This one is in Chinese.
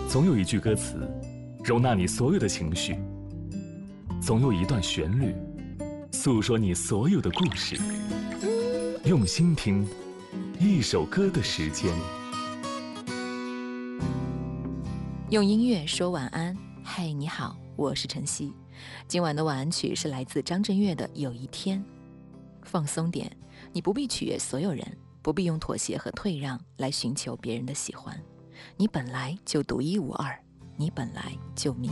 总有一句歌词，容纳你所有的情绪；总有一段旋律，诉说你所有的故事。用心听，一首歌的时间。 用音乐说晚安。嗨，你好，我是晨曦。今晚的晚安曲是来自张震岳的《有一天》。放松点，你不必取悦所有人，不必用妥协和退让来寻求别人的喜欢。你本来就独一无二，你本来就迷